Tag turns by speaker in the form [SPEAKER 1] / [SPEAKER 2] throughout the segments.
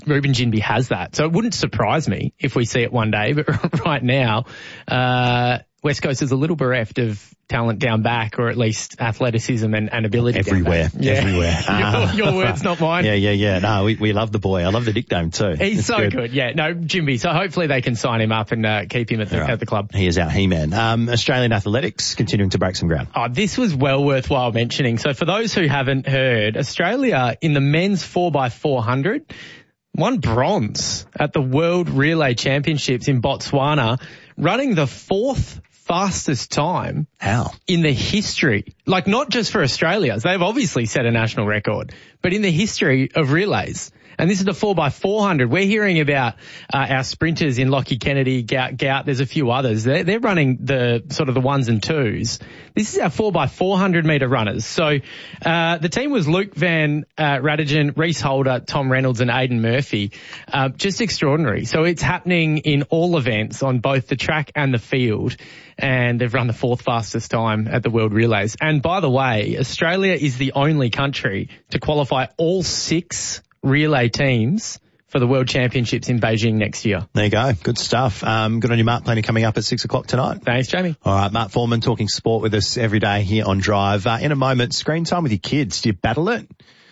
[SPEAKER 1] Ruben Ginbey has that. So it wouldn't surprise me if we see it one day. But right now, West Coast is a little bereft of talent down back, or at least athleticism and ability.
[SPEAKER 2] Everywhere.
[SPEAKER 1] Your words, not mine.
[SPEAKER 2] Yeah. No, we love the boy. I love the nickname too.
[SPEAKER 1] He's so good. Yeah, no, Ginbey. So hopefully they can sign him up and keep him at the club.
[SPEAKER 2] He is our He-Man. Australian athletics continuing to break some ground.
[SPEAKER 1] Oh, this was well worthwhile mentioning. So for those who haven't heard, Australia in the men's 4x400 won bronze at the World Relay Championships in Botswana, running the 4th fastest time.
[SPEAKER 2] How?
[SPEAKER 1] In the history. Like, not just for Australia. They've obviously set a national record, but in the history of relays. And this is the 4x400. We're hearing about our sprinters in Lockie Kennedy, Gout. There's a few others. They're running the sort of the 1s and 2s. This is our 4x400 metre runners. So the team was Luke Van Radegen, Reece Holder, Tom Reynolds and Aidan Murphy. Just extraordinary. So it's happening in all events on both the track and the field. And they've run the 4th fastest time at the World Relays. And by the way, Australia is the only country to qualify all 6 relay teams for the World Championships in Beijing next year.
[SPEAKER 2] There you go. Good stuff. Good on you, Mark. Plenty coming up at 6 o'clock tonight.
[SPEAKER 1] Thanks, Jamie.
[SPEAKER 2] All right, Mark Foreman talking sport with us every day here on Drive. In a moment, screen time with your kids. Do you battle it?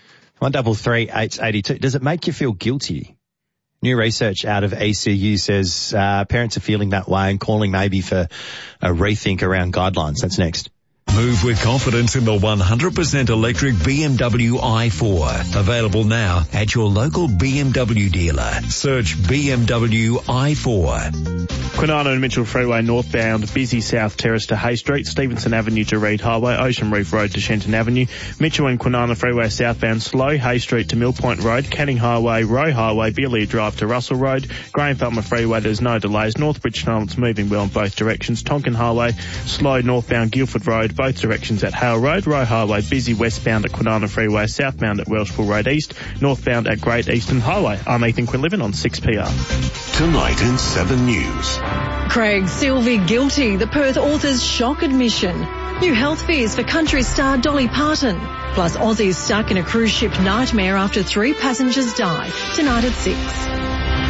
[SPEAKER 2] 133 882. Does it make you feel guilty? New research out of ECU says parents are feeling that way and calling maybe for a rethink around guidelines. That's next.
[SPEAKER 3] Move with confidence in the 100% electric BMW i4. Available now at your local BMW dealer. Search BMW i4.
[SPEAKER 4] Kwinana and Mitchell Freeway northbound, busy South Terrace to Hay Street, Stevenson Avenue to Reed Highway, Ocean Reef Road to Shenton Avenue, Mitchell and Kwinana Freeway southbound slow, Hay Street to Mill Point Road, Canning Highway, Roe Highway, Beerley Drive to Russell Road, Graham Feltman Freeway, there's no delays, Northbridge Tunnel's moving well in both directions, Tonkin Highway, slow northbound Guildford Road, both directions at Hale Road, Roe Highway, busy westbound at Kwinana Freeway, southbound at Welshpool Road East, northbound at Great Eastern Highway. I'm Ethan Quinlivan on 6PR.
[SPEAKER 5] Tonight in 7 News.
[SPEAKER 6] Craig Silvey guilty, the Perth author's shock admission. New health fears for country star Dolly Parton. Plus Aussies stuck in a cruise ship nightmare after 3 passengers die. Tonight at 6.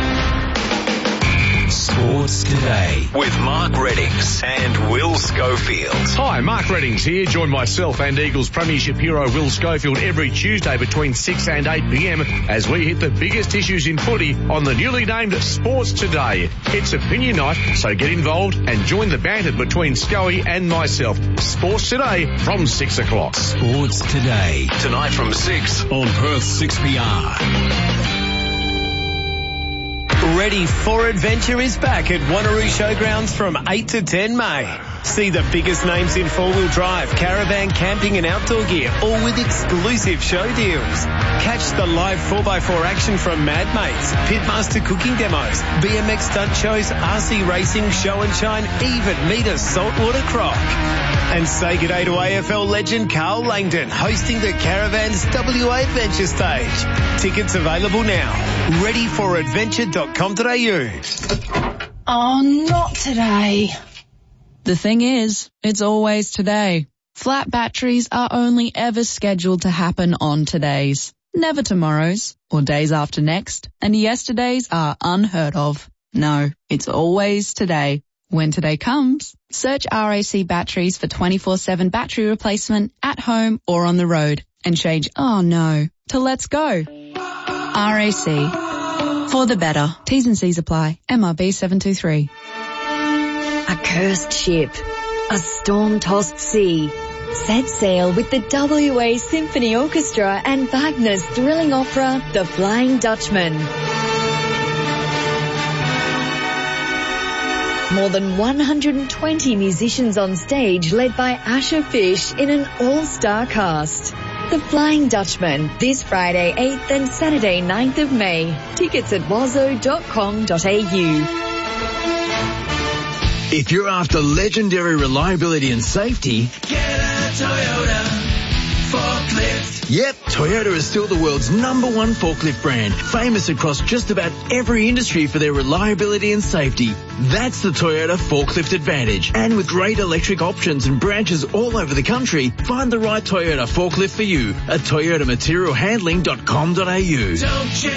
[SPEAKER 3] Sports Today with Mark Reddings and Will Schofield.
[SPEAKER 7] Hi, Mark Reddings here. Join myself and Eagles Premiership hero Will Schofield every Tuesday between 6 and 8 p.m. as we hit the biggest issues in footy on the newly named Sports Today. It's opinion night, so get involved and join the banter between Scoey and myself. Sports Today from 6 o'clock.
[SPEAKER 3] Sports Today. Tonight from 6 on Perth 6PR.
[SPEAKER 8] Ready for Adventure is back at Wanneroo Showgrounds from 8 to 10 May. See the biggest names in four-wheel drive, caravan, camping and outdoor gear, all with exclusive show deals. Catch the live 4x4 action from Mad Mates, Pitmaster cooking demos, BMX stunt shows, RC racing, show and shine, even meet a saltwater croc. And say good day to AFL legend Carl Langdon, hosting the Caravans WA Adventure Stage. Tickets available now. readyforadventure.com.au.
[SPEAKER 9] Oh, not today. The thing is, it's always today. Flat batteries are only ever scheduled to happen on todays, never tomorrows or days after next, and yesterdays are unheard of. No, it's always today. When today comes, search RAC batteries for 24/7 battery replacement at home or on the road and change "oh no" to "let's go." RAC. For the better. T's and C's apply. MRB 723.
[SPEAKER 10] A cursed ship, a storm-tossed sea, set sail with the WA Symphony Orchestra and Wagner's thrilling opera, The Flying Dutchman. More than 120 musicians on stage led by Asher Fish in an all-star cast. The Flying Dutchman, this Friday 8th and Saturday 9th of May. Tickets at wazo.com.au.
[SPEAKER 11] If you're after legendary reliability and safety, get a Toyota forklift. Yep, Toyota is still the world's #1 forklift brand, famous across just about every industry for their reliability and safety. That's the Toyota Forklift Advantage. And with great electric options and branches all over the country, find the right Toyota forklift for you at toyotamaterialhandling.com.au. Don't you